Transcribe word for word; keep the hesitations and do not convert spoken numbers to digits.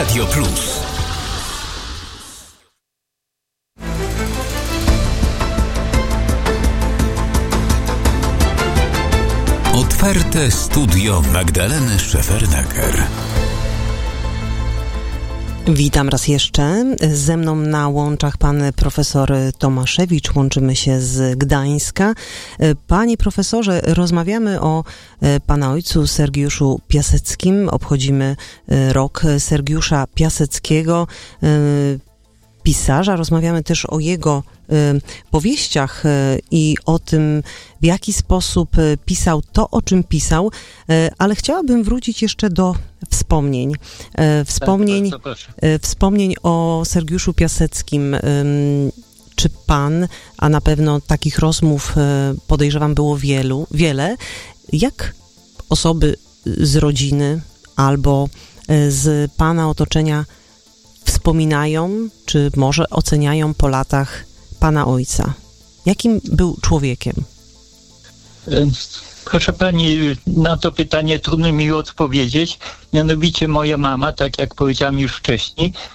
Radio Plus. Otwarte studio Magdaleny Szefernaker. Witam raz jeszcze. Ze mną na łączach pan profesor Tomaszewicz. Łączymy się z Gdańska. Panie profesorze, rozmawiamy o pana ojcu Sergiuszu Piaseckim. Obchodzimy rok Sergiusza Piaseckiego, pisarza. Rozmawiamy też o jego powieściach i o tym, w jaki sposób pisał to, o czym pisał, ale chciałabym wrócić jeszcze do wspomnień. Wspomnień, tak, bardzo wspomnień o Sergiuszu Piaseckim. Czy pan, a na pewno takich rozmów, podejrzewam, było wielu, wiele, jak osoby z rodziny albo z pana otoczenia wspominają, czy może oceniają po latach pana ojca? Jakim był człowiekiem? Proszę pani, na to pytanie trudno mi odpowiedzieć. Mianowicie moja mama, tak jak powiedziałam już wcześniej,